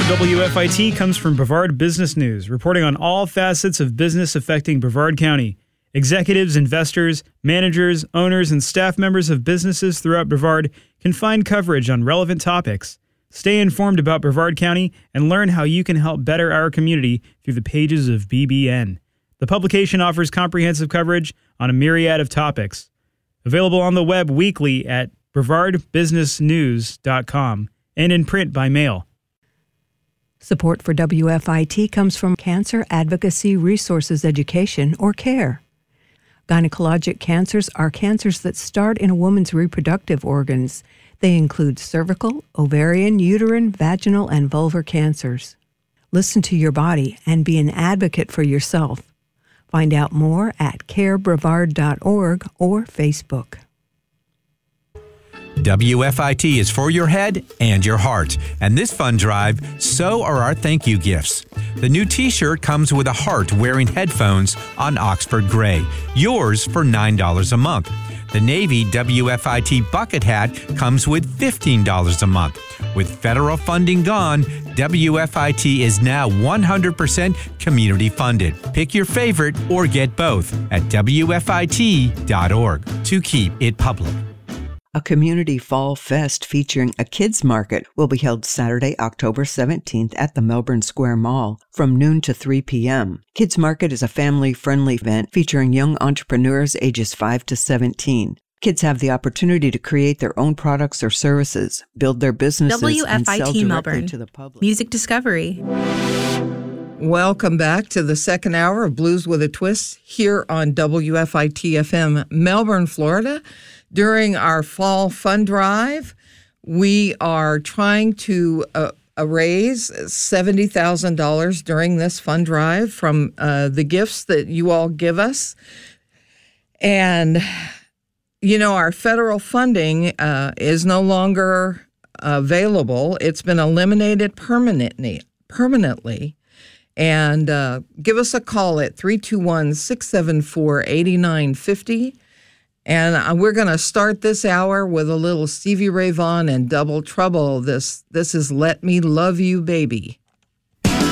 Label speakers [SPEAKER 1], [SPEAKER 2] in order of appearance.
[SPEAKER 1] for WFIT comes from Brevard Business News, reporting on all facets of business affecting Brevard County. Executives, investors, managers, owners, and staff members of businesses throughout Brevard can find coverage on relevant topics. Stay informed about Brevard County and learn how you can help better our community through the pages of BBN. The publication offers comprehensive coverage on a myriad of topics. Available on the web weekly at brevardbusinessnews.com and in print by mail.
[SPEAKER 2] Support for WFIT comes from Cancer Advocacy Resources Education, or CARE. Gynecologic cancers are cancers that start in a woman's reproductive organs. They include cervical, ovarian, uterine, vaginal, and vulvar cancers. Listen to your body and be an advocate for yourself. Find out more at carebrevard.org or Facebook.
[SPEAKER 3] WFIT is for your head and your heart. And this fund drive, so are our thank you gifts. The new t-shirt comes with a heart wearing headphones on Oxford Gray. Yours for $9 a month. The Navy WFIT bucket hat comes with $15 a month. With federal funding gone, WFIT is now 100% community funded. Pick your favorite or get both at WFIT.org to keep it public.
[SPEAKER 4] A community fall fest featuring a kids market will be held Saturday, October 17th at the Melbourne Square Mall from noon to 3 p.m. Kids Market is a family-friendly event featuring young entrepreneurs ages 5 to 17. Kids have the opportunity to create their own products or services, build their businesses, and sell directly
[SPEAKER 5] Melbourne.
[SPEAKER 4] to the public.
[SPEAKER 5] Music Discovery.
[SPEAKER 6] Welcome back to the second hour of Blues with a Twist here on WFIT-FM, Melbourne, Florida. During our fall fund drive, we are trying to raise $70,000 during this fund drive from the gifts that you all give us. And, you know, our federal funding is no longer available. It's been eliminated permanently. And give us a call at 321-674-8950. And we're going to start this hour with a little Stevie Ray Vaughan and Double Trouble. This is Let Me Love You, Baby.